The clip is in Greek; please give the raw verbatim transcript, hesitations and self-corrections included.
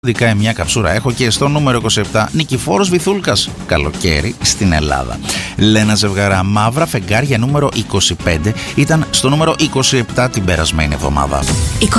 Ειδικά μια καψούρα έχω και στο νούμερο είκοσι επτά Νικηφόρος Βυθούλκας, καλοκαίρι στην Ελλάδα. Λένα Ζευγαρά, μαύρα φεγγάρια, νούμερο είκοσι πέντε, ήταν στο νούμερο είκοσι επτά την περασμένη εβδομάδα.